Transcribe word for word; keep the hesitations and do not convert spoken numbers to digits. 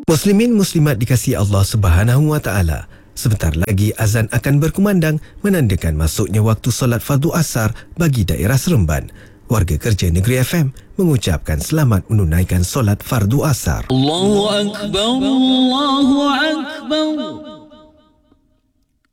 Muslimin muslimat dikasihi Allah Subhanahu Wa Taala. Sebentar lagi azan akan berkumandang menandakan masuknya waktu solat fardu asar bagi daerah Seremban. Warga kerja Negeri F M mengucapkan selamat menunaikan solat fardu asar. Allahu Akbar, Allahu Akbar.